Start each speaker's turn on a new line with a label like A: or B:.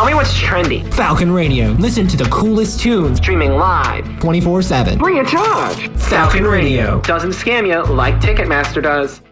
A: Tell me what's trendy.
B: Falcon Radio. Listen to the coolest tunes.
A: Streaming live.
B: 24/7.
A: Free of charge.
B: Falcon Radio.
A: Doesn't scam you like Ticketmaster does.